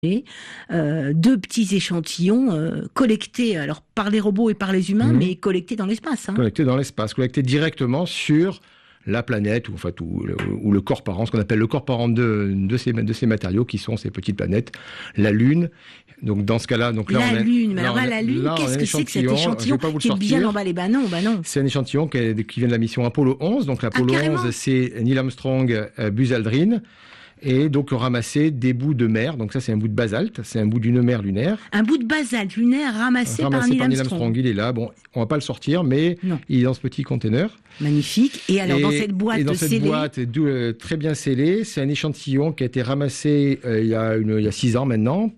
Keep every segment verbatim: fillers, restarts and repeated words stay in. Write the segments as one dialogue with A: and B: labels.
A: Euh, deux petits échantillons euh, collectés alors par les robots et par les humains, mmh. mais collectés dans l'espace. Hein.
B: Collectés dans l'espace, collectés directement sur la planète, ou, en fait, ou, ou le corps parent, ce qu'on appelle le corps parent de, de, ces, de ces matériaux, qui sont ces petites planètes, la Lune. Donc dans ce cas-là, donc là
A: la
B: on est,
A: Lune, mais
B: là,
A: alors là, la Lune, qu'est-ce que c'est que cet échantillon qui est bien emballé? Bah non, bah non.
B: C'est un échantillon qui, est, qui vient de la mission Apollo onze. Donc l'Apollo
A: ah,
B: onze, c'est Neil Armstrong, euh, Buzz Aldrin. Et donc ramassé des bouts de mer. Donc ça, c'est un bout de basalte, c'est un bout d'une mer lunaire.
A: Un bout de basalte lunaire ramassé, ramassé par, Neil, par Neil Armstrong.
B: Armstrong. Il est là. Bon, on va pas le sortir, mais non. Il est dans ce petit conteneur.
A: Magnifique. Et alors, et, dans cette boîte
B: et dans cette
A: scellée...
B: boîte euh, très bien scellée, c'est un échantillon qui a été ramassé euh, il y a une, il y a six ans maintenant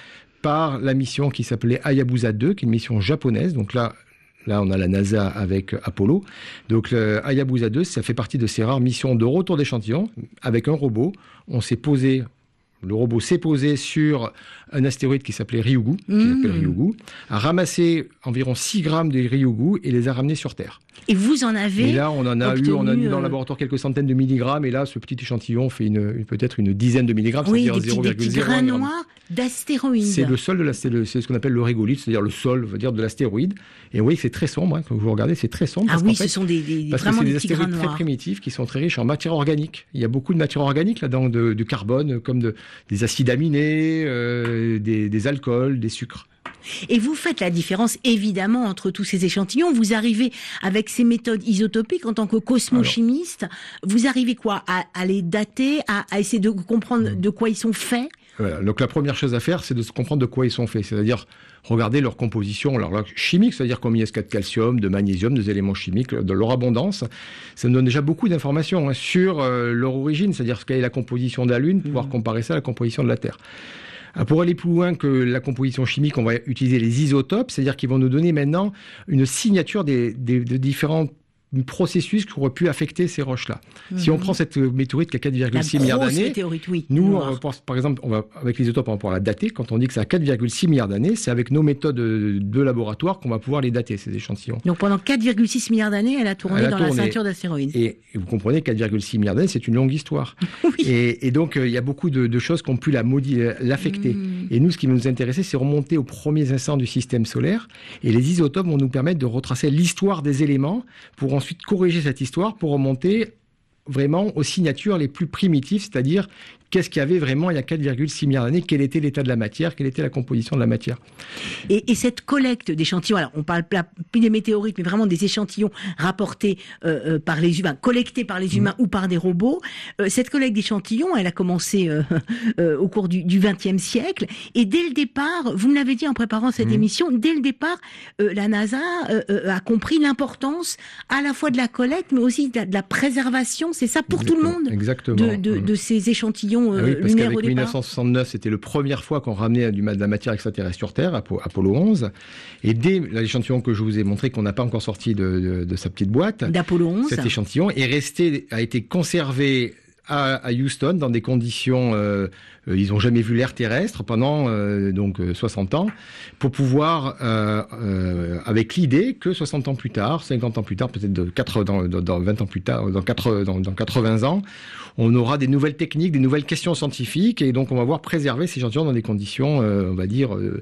B: par la mission qui s'appelait Hayabusa deux, qui est une mission japonaise. Donc là, Là, on a la NASA avec Apollo. Donc, le Hayabusa deux, ça fait partie de ces rares missions de retour d'échantillons avec un robot. On s'est posé, le robot s'est posé sur un astéroïde qui s'appelait Ryugu, qui mmh. s'appelle Ryugu, a ramassé environ six grammes de Ryugu et les a ramenés sur Terre.
A: Et vous en avez
B: Et là, on en a
A: obtenu,
B: eu, on a eu dans
A: euh...
B: le laboratoire quelques centaines de milligrammes. Et là, ce petit échantillon fait une, une, peut-être une dizaine de milligrammes,
A: oui,
B: c'est-à-dire
A: des
B: zéro virgule zéro un
A: petits grains noirs d'astéroïdes.
B: C'est le sol de la, c'est, le, c'est ce qu'on appelle le régolithe, c'est-à-dire le sol, veut dire de l'astéroïde. Et vous voyez que c'est très sombre, hein, quand vous regardez, c'est très sombre.
A: Ah
B: parce
A: oui,
B: qu'en
A: ce
B: fait,
A: sont des, des,
B: parce
A: vraiment
B: que c'est
A: des
B: des
A: petits grains
B: astéroïdes
A: noirs.
B: très primitifs qui sont très riches en matière organique. Il y a beaucoup de matière organique là-dedans, de, de carbone, comme de, des acides aminés, euh, des, des alcools, des sucres.
A: Et vous faites la différence, évidemment, entre tous ces échantillons. Vous arrivez avec ces méthodes isotopiques en tant que cosmochimiste. Alors, vous arrivez quoi à, à les dater, à, à essayer de comprendre mmh. de quoi ils sont faits?
B: Voilà. Donc la première chose à faire, c'est de comprendre de quoi ils sont faits. C'est-à-dire regarder leur composition, leur, leur chimique, c'est-à-dire combien est-ce qu'il y a de calcium, de magnésium, des éléments chimiques, de leur abondance. Ça nous donne déjà beaucoup d'informations hein, sur euh, leur origine, c'est-à-dire quelle est la composition de la Lune, mmh. pouvoir comparer ça à la composition de la Terre. Pour aller plus loin que la composition chimique, on va utiliser les isotopes, c'est-à-dire qu'ils vont nous donner maintenant une signature des, des, des différents processus qui auraient pu affecter ces roches-là. Mmh. Si on prend cette météorite qui a quatre virgule six milliards d'années,
A: oui,
B: nous, on pense, par exemple, on va, avec les isotopes, on va pouvoir la dater. Quand on dit que ça a quatre virgule six milliards d'années, c'est avec nos méthodes de laboratoire qu'on va pouvoir les dater, ces échantillons.
A: Donc pendant quatre virgule six milliards d'années, elle a tourné elle a dans tourné. la ceinture d'astéroïdes.
B: Et, et vous comprenez, quatre virgule six milliards d'années, c'est une longue histoire.
A: oui.
B: Et, et donc, euh, il y a beaucoup de, de choses qui ont pu la modifier, l'affecter. Mmh. Et nous, ce qui nous intéressait, c'est remonter aux premiers instants du système solaire. Et les isotopes vont nous permettre de retracer l'histoire des éléments pour ensuite corriger cette histoire pour remonter vraiment aux signatures les plus primitives, c'est-à-dire qu'est-ce qu'il y avait vraiment il y a quatre virgule six milliards d'années, quel était l'état de la matière, quelle était la composition de la matière.
A: Et, et cette collecte d'échantillons, alors on parle plus des météorites, mais vraiment des échantillons rapportés euh, par les humains, collectés par les humains mmh. ou par des robots, euh, cette collecte d'échantillons, elle a commencé euh, euh, au cours du vingtième siècle, et dès le départ, vous me l'avez dit en préparant cette mmh. émission, dès le départ, euh, la NASA euh, a compris l'importance à la fois de la collecte, mais aussi de la, de la préservation, c'est ça pour
B: Exactement.
A: tout le monde,
B: Exactement.
A: De, de, mmh. de ces échantillons.
B: Ah oui, parce qu'avec mille neuf cent soixante-neuf, c'était la première fois qu'on ramenait du, de la matière extraterrestre sur Terre, Apollo onze. Et dès l'échantillon que je vous ai montré, qu'on n'a pas encore sorti de, de, de sa petite boîte,
A: d'Apollo onze,
B: cet échantillon est resté, a été conservé à, à Houston dans des conditions, euh, euh, ils n'ont jamais vu l'air terrestre pendant euh, donc euh, soixante ans, pour pouvoir, euh, euh, avec l'idée que soixante ans plus tard, cinquante ans plus tard, peut-être de quatre, dans, dans vingt ans plus tard, dans, quatre, dans, dans quatre-vingts ans, on aura des nouvelles techniques, des nouvelles questions scientifiques, et donc on va voir préserver ces échantillons dans des conditions, euh, on va dire, euh,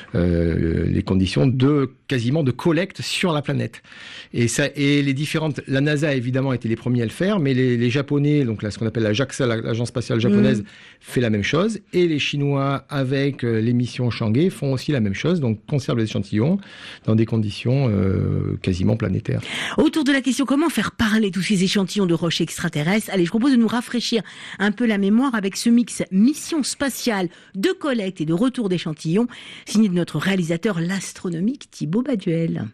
B: euh, les conditions de quasiment de collecte sur la planète. Et ça, et les différentes, la NASA a évidemment été les premiers à le faire, mais les, les Japonais, donc là, ce qu'on appelle la JAXA, l'agence spatiale japonaise, mmh. fait la même chose, et les Chinois avec euh, les missions Chang'e font aussi la même chose, donc conservent les échantillons dans des conditions euh, quasiment planétaires.
A: Autour de la question comment faire parler tous ces échantillons de roches extraterrestres, allez, je propose de nous rafraîchir un peu la mémoire avec ce mix mission spatiale de collecte et de retour d'échantillons, signé de notre réalisateur l'astronomique Thibaut Baduel.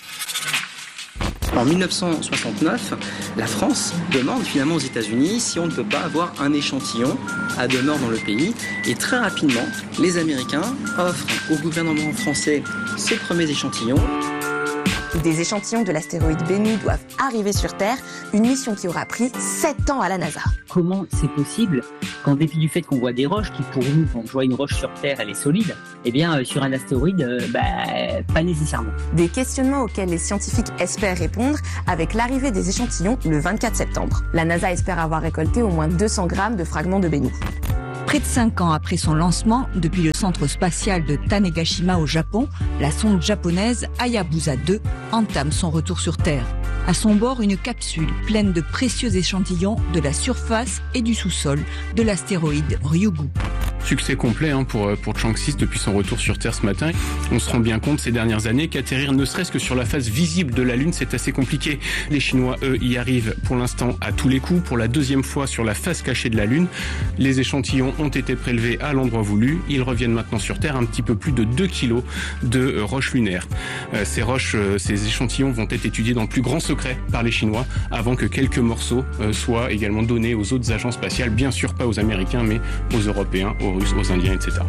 C: En mille neuf cent soixante-neuf, la France demande finalement aux États-Unis si on ne peut pas avoir un échantillon à demeure dans le pays. Et très rapidement, les Américains offrent au gouvernement français ces premiers échantillons.
D: Des échantillons de l'astéroïde Bennu doivent arriver sur Terre, une mission qui aura pris sept ans à la NASA.
E: Comment c'est possible qu'en dépit du fait qu'on voit des roches qui pour nous, quand je vois une roche sur Terre, elle est solide, eh bien euh, sur un astéroïde, euh, bah, pas nécessairement.
D: Des questionnements auxquels les scientifiques espèrent répondre avec l'arrivée des échantillons le vingt-quatre septembre. La NASA espère avoir récolté au moins deux cents grammes de fragments de Bennu.
F: Près de cinq ans après son lancement, depuis le centre spatial de Tanegashima au Japon, la sonde japonaise Hayabusa deux entame son retour sur Terre. À son bord, une capsule pleine de précieux échantillons de la surface et du sous-sol de l'astéroïde Ryugu.
G: Succès complet hein, pour, pour Chang'e six depuis son retour sur Terre ce matin. On se rend bien compte ces dernières années qu'atterrir ne serait-ce que sur la face visible de la Lune, c'est assez compliqué. Les Chinois, eux, y arrivent pour l'instant à tous les coups. Pour la deuxième fois sur la face cachée de la Lune, les échantillons ont été prélevés à l'endroit voulu. Ils reviennent maintenant sur Terre, un petit peu plus de deux kilos de roches lunaires. Euh, ces roches, euh, ces échantillons vont être étudiés dans le plus grand secret par les Chinois avant que quelques morceaux euh, soient également donnés aux autres agences spatiales, bien sûr pas aux Américains, mais aux Européens, aux Russes, aux Indiens, et cetera.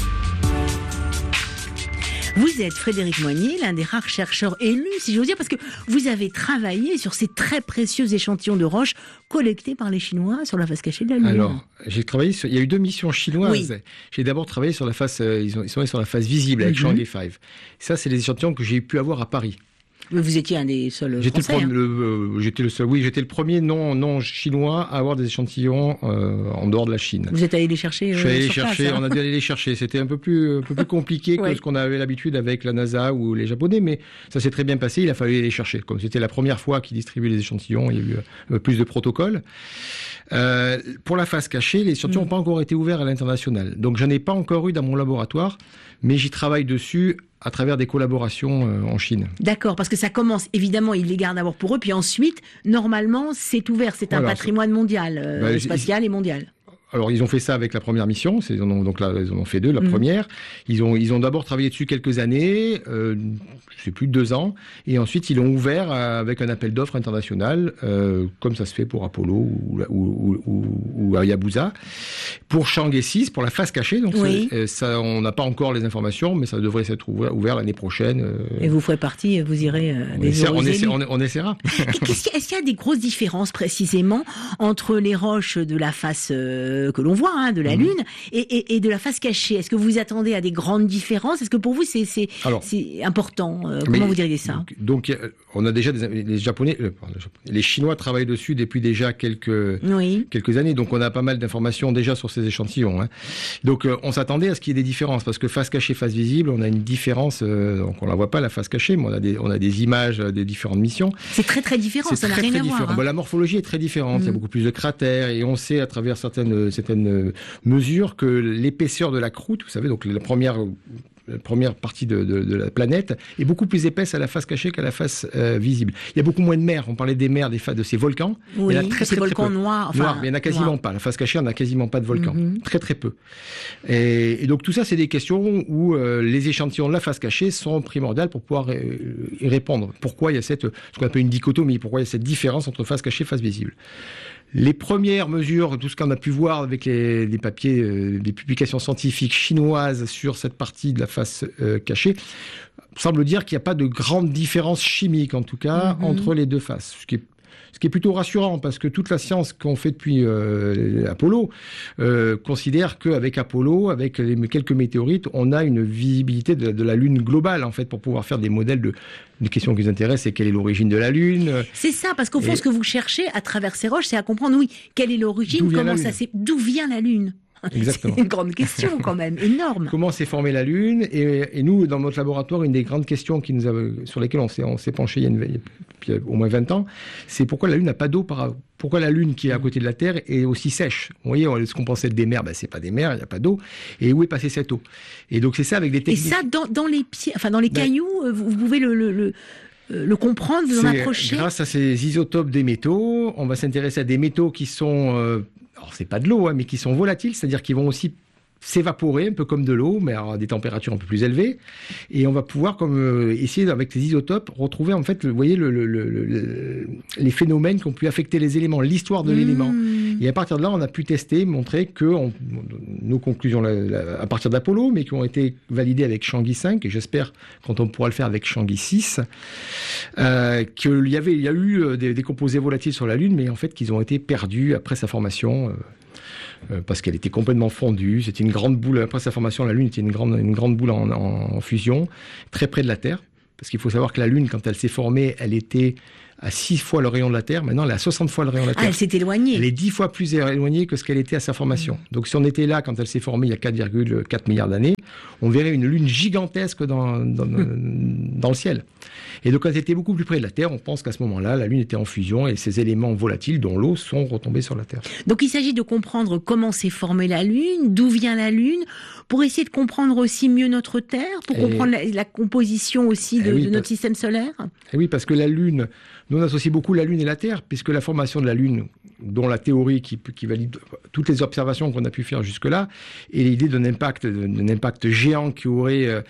A: Vous êtes Frédéric Moignier, l'un des rares chercheurs élus, si j'ose dire, parce que vous avez travaillé sur ces très précieux échantillons de roches collectés par les Chinois sur la face cachée de la Lune.
B: Alors, j'ai travaillé sur, il y a eu deux missions chinoises.
A: Oui.
B: J'ai d'abord travaillé sur la face, euh, ils, ont, ils sont allés sur la face visible avec mm-hmm. Chang'e cinq. Ça, c'est les échantillons que j'ai pu avoir à Paris.
A: Vous étiez un des seuls
B: j'étais
A: Français.
B: Le,
A: hein.
B: le, euh, j'étais le seul. Oui, j'étais le premier non non chinois à avoir des échantillons euh, en dehors de la Chine.
A: Vous êtes allé les chercher. Euh,
B: Je suis allé les
A: sur
B: chercher.
A: place, hein.
B: On a dû aller les chercher. C'était un peu plus un peu plus compliqué ouais. que ce qu'on avait l'habitude avec la NASA ou les Japonais, mais ça s'est très bien passé. Il a fallu les chercher. Comme c'était la première fois qu'ils distribuaient les échantillons, il y a eu euh, plus de protocoles. Euh, pour la face cachée, les échantillons n'ont mmh. pas encore été ouverts à l'international. Donc, j'en ai pas encore eu dans mon laboratoire, mais j'y travaille dessus à travers des collaborations euh, en Chine.
A: D'accord, parce que ça commence, évidemment, ils les gardent d'abord pour eux, puis ensuite, normalement, c'est ouvert, c'est un voilà, patrimoine mondial, euh, bah, spatial et mondial.
B: Alors, ils ont fait ça avec la première mission. C'est, donc là, ils en ont fait deux. La mmh. première, ils ont, ils ont d'abord travaillé dessus quelques années, euh, je sais plus de deux ans, et ensuite ils l'ont ouvert avec un appel d'offres international, euh, comme ça se fait pour Apollo ou, ou, ou, ou Hayabusa. Pour Chang'e six, pour la face cachée, donc oui. ça, on n'a pas encore les informations, mais ça devrait s'être ouvert, ouvert l'année prochaine. Euh...
A: Et vous ferez partie, vous irez euh,
B: on
A: des
B: essaie, on, essaie, on, on essaiera.
A: Est-ce qu'il y a des grosses différences précisément entre les roches de la face euh, que l'on voit, hein, de la mmh. Lune, et, et, et de la face cachée? Est-ce que vous vous attendez à des grandes différences? Est-ce que pour vous c'est, c'est, Alors, c'est important? euh, Comment vous diriez ça?
B: Donc, donc, on a déjà des, les Japonais, euh, les Chinois travaillent dessus depuis déjà quelques
A: oui.
B: quelques années. Donc, on a pas mal d'informations déjà sur ces échantillons. Hein. Donc, euh, on s'attendait à ce qu'il y ait des différences parce que face cachée, face visible, on a une différence. Euh, donc, on la voit pas la face cachée, mais on a des on a des images des différentes missions.
A: C'est très très différent.
B: C'est
A: ça
B: très,
A: n'a rien
B: très
A: à
B: différent.
A: voir. Hein.
B: Bah, la morphologie est très différente. Mmh. Il y a beaucoup plus de cratères et on sait à travers certaines certaines mesures que l'épaisseur de la croûte, vous savez, donc la première la première partie de, de, de la planète est beaucoup plus épaisse à la face cachée qu'à la face euh, visible. Il y a beaucoup moins de mer. On parlait des mers, des fa- de ces volcans.
A: Oui,
B: il y en a très,
A: ces
B: très,
A: volcans
B: très peu.
A: noirs. Enfin,
B: noirs, mais il n'y en a quasiment
A: noir.
B: pas. La face cachée, on n'a quasiment pas de volcans.
A: Mm-hmm. Très,
B: très, peu. Et, et donc, tout ça, c'est des questions où euh, les échantillons de la face cachée sont primordiales pour pouvoir euh, y répondre. Pourquoi il y a cette, ce qu'on appelle une dichotomie? Pourquoi il y a cette différence entre face cachée et face visible? Les premières mesures, tout ce qu'on a pu voir avec les, les papiers, euh, les publications scientifiques chinoises sur cette partie de la face euh, cachée, semble dire qu'il n'y a pas de grande différence chimique, en tout cas, mm-hmm. entre les deux faces. Ce qui est Ce qui est plutôt rassurant parce que toute la science qu'on fait depuis euh, Apollo euh, considère qu'avec Apollo, avec les, quelques météorites, on a une visibilité de, de la Lune globale en fait pour pouvoir faire des modèles de. Une question qui nous intéresse, c'est quelle est l'origine de la Lune?
A: C'est ça, parce qu'au fond, Et... ce que vous cherchez à travers ces roches, c'est à comprendre, oui, quelle est l'origine, comment ça s'est, d'où vient la Lune?
B: Exactement.
A: C'est une grande question quand même, énorme.
B: Comment s'est formée la Lune? et, et nous, dans notre laboratoire, une des grandes questions qui nous a, sur lesquelles on s'est, on s'est penché il y a, une, il y a au moins vingt ans, c'est pourquoi la Lune n'a pas d'eau par Pourquoi la Lune qui est à côté de la Terre est aussi sèche? Vous voyez, ce qu'on pensait être des mers, ben c'est pas des mers, il n'y a pas d'eau. Et où est passée cette eau? Et donc c'est ça avec des techniques.
A: Et ça, dans, dans les pieds, enfin dans les ben, cailloux, vous, vous pouvez le, le, le le comprendre, vous en approcher?
B: Grâce à ces isotopes des métaux, on va s'intéresser à des métaux qui sont, euh, alors c'est pas de l'eau, hein, mais qui sont volatiles, c'est-à-dire qu'ils vont aussi s'évaporer un peu comme de l'eau, mais à des températures un peu plus élevées, et on va pouvoir comme euh, essayer avec les isotopes retrouver en fait, vous voyez le, le, le, le, les phénomènes qui ont pu affecter les éléments, l'histoire de mmh. l'élément. Et à partir de là, on a pu tester, montrer que on, nos conclusions là, là, à partir d'Apollo, mais qui ont été validées avec Chang'e cinq, et j'espère quand on pourra le faire avec Chang'e six, euh, qu'il y avait, il y a eu des, des composés volatiles sur la Lune, mais en fait qu'ils ont été perdus après sa formation. Euh, Euh, parce qu'elle était complètement fondue. C'était une grande boule. Après sa formation, la Lune était une grande, une grande boule en, en, en fusion, très près de la Terre. Parce qu'il faut savoir que la Lune, quand elle s'est formée, elle était à six fois le rayon de la Terre. Maintenant, elle est à soixante fois le rayon de la Terre.
A: Ah, elle s'est éloignée.
B: Elle est dix fois plus éloignée que ce qu'elle était à sa formation. Mmh. Donc, si on était là quand elle s'est formée il y a quatre virgule quatre milliards d'années, on verrait une Lune gigantesque dans, dans, mmh. dans le ciel. Et donc, quand elle était beaucoup plus près de la Terre, on pense qu'à ce moment-là, la Lune était en fusion et ces éléments volatiles, dont l'eau, sont retombés sur la Terre.
A: Donc, il s'agit de comprendre comment s'est formée la Lune, d'où vient la Lune, pour essayer de comprendre aussi mieux notre Terre, pour et... comprendre la, la composition aussi de, oui, de notre parce... système solaire.
B: Et oui, parce que la Lune, nous on associe beaucoup la Lune et la Terre, puisque la formation de la Lune, dont la théorie qui, qui valide toutes les observations qu'on a pu faire jusque-là, et l'idée d'un impact, d'un impact géant qui aurait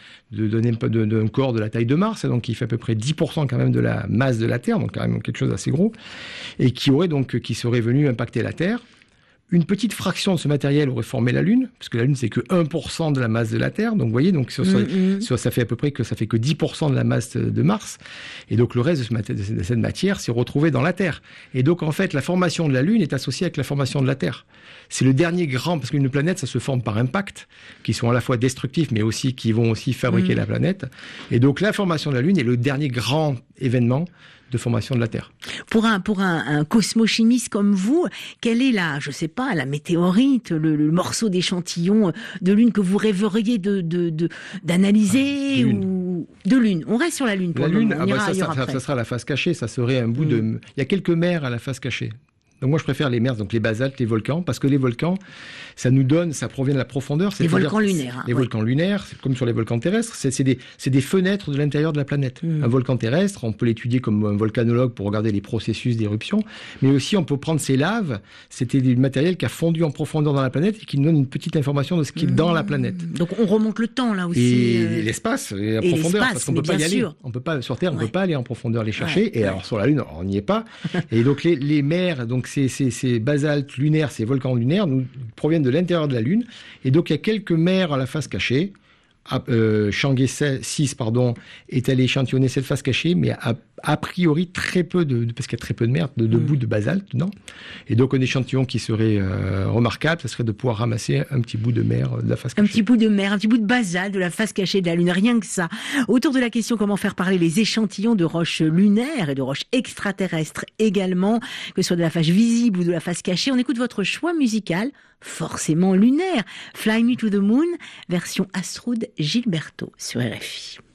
B: d'un corps de la taille de Mars, donc qui fait à peu près dix pour cent quand même de la masse de la Terre, donc quand même quelque chose d'assez gros, et qui aurait donc, qui serait venu impacter la Terre. Une petite fraction de ce matériel aurait formé la Lune, parce que la Lune, c'est que un pour cent de la masse de la Terre. Donc, vous voyez, donc, ça, mm-hmm. ça, ça fait à peu près que ça fait que dix pour cent de la masse de Mars. Et donc, le reste de, ce, de cette matière s'est retrouvé dans la Terre. Et donc, en fait, la formation de la Lune est associée avec la formation de la Terre. C'est le dernier grand, parce qu'une planète, ça se forme par impact, qui sont à la fois destructifs, mais aussi qui vont aussi fabriquer mm. la planète. Et donc, la formation de la Lune est le dernier grand événement de formation de la Terre.
A: Pour un pour un, un cosmochimiste comme vous, quelle est la, je sais pas, la météorite, le, le morceau d'échantillon de Lune que vous rêveriez de de, de d'analyser
B: de
A: ou de Lune? On reste sur la Lune. Pour
B: la
A: le
B: Lune,
A: moment. On
B: ah
A: ira
B: bah ça, ça, ça, ça sera la face cachée. Ça serait un bout mm. de. Il y a quelques mers à la face cachée. Donc moi je préfère les mers, donc les basaltes, les volcans, parce que les volcans, ça nous donne, ça provient de la profondeur.
A: Les volcans lunaires. Hein,
B: les
A: ouais.
B: volcans lunaires, c'est comme sur les volcans terrestres, c'est, c'est, des, c'est des fenêtres de l'intérieur de la planète. Mmh. Un volcan terrestre, on peut l'étudier comme un volcanologue pour regarder les processus d'éruption, mais aussi on peut prendre ces laves, c'était du matériel qui a fondu en profondeur dans la planète et qui nous donne une petite information de ce qui est mmh. dans la planète.
A: Donc on remonte le temps là aussi.
B: Et euh... l'espace, et la
A: et
B: profondeur, parce qu'on peut pas y aller.
A: Sûr.
B: On peut pas, sur Terre, on ouais. peut pas aller en profondeur les chercher,
A: ouais.
B: et ouais. alors sur la Lune, on n'y est pas. Et donc les, les mers, donc c'est, c'est, c'est basaltes lunaires, ces volcans lunaires, nous proviennent de l'intérieur de la Lune. Et donc, il y a quelques mers à la face cachée. Euh, Chang'e six, pardon, est allé échantillonner cette face cachée, mais a, a priori très peu de, de parce qu'il y a très peu de mer, de, de mmh. bouts de basalte dedans. Et donc, un échantillon qui serait euh, remarquable, ce serait de pouvoir ramasser un petit bout de mer de la face cachée.
A: Un petit bout de mer, un petit bout de basalte de la face cachée de la Lune, rien que ça. Autour de la question comment faire parler les échantillons de roches lunaires et de roches extraterrestres également, que ce soit de la face visible ou de la face cachée, on écoute votre choix musical, forcément lunaire. Fly Me to the Moon, version Astrud Gilberto sur R F I.